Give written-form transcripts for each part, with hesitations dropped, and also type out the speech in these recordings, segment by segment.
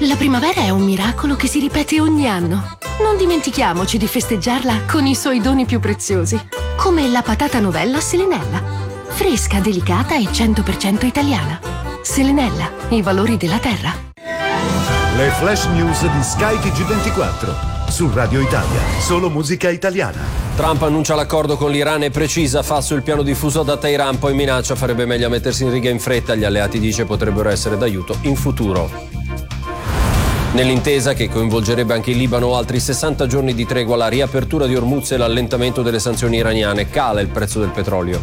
La primavera è un miracolo che si ripete ogni anno. Non dimentichiamoci di festeggiarla con i suoi doni più preziosi, come la patata novella Selenella. Fresca, delicata e 100% italiana. Selenella, i valori della terra. Le flash news di Sky TG24 su Radio Italia, solo musica italiana. Trump annuncia l'accordo con l'Iran e precisa falso il piano diffuso da Teheran, poi minaccia farebbe meglio a mettersi in riga in fretta. Gli alleati, dice, potrebbero essere d'aiuto in futuro. Nell'intesa, che coinvolgerebbe anche il Libano, altri 60 giorni di tregua, la riapertura di Hormuz e l'allentamento delle sanzioni iraniane. Cala il prezzo del petrolio.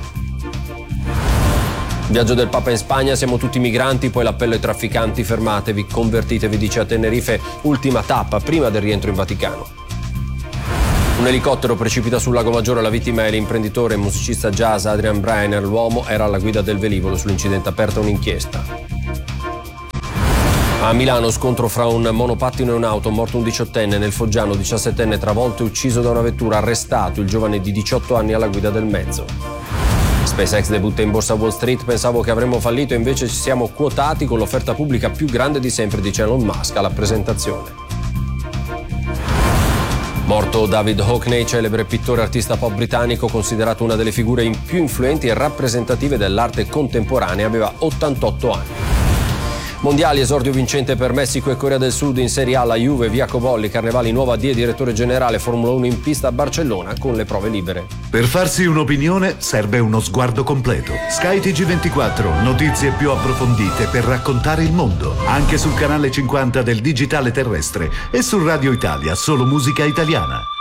Viaggio del Papa in Spagna, siamo tutti migranti, poi l'appello ai trafficanti, fermatevi, convertitevi, dice a Tenerife, ultima tappa prima del rientro in Vaticano. Un elicottero precipita sul Lago Maggiore, la vittima è l'imprenditore e musicista jazz Adrian Bryner, l'uomo era alla guida del velivolo, sull'incidente aperta un'inchiesta. A Milano, scontro fra un monopattino e un'auto, morto un 18enne, nel Foggiano 17enne travolto e ucciso da una vettura, arrestato il giovane di 18 anni alla guida del mezzo. SpaceX debutta in borsa Wall Street, pensavo che avremmo fallito, invece ci siamo quotati con l'offerta pubblica più grande di sempre, dice Elon Musk alla presentazione. Morto David Hockney, celebre pittore e artista pop britannico, considerato una delle figure più influenti e rappresentative dell'arte contemporanea, aveva 88 anni. Mondiali, esordio vincente per Messico e Corea del Sud in Serie A, la Juve, via Cobolli, Carnevali, nuova DIE, direttore generale, Formula 1 in pista a Barcellona con le prove libere. Per farsi un'opinione serve uno sguardo completo. Sky TG24, notizie più approfondite per raccontare il mondo, anche sul canale 50 del digitale terrestre e su Radio Italia, solo musica italiana.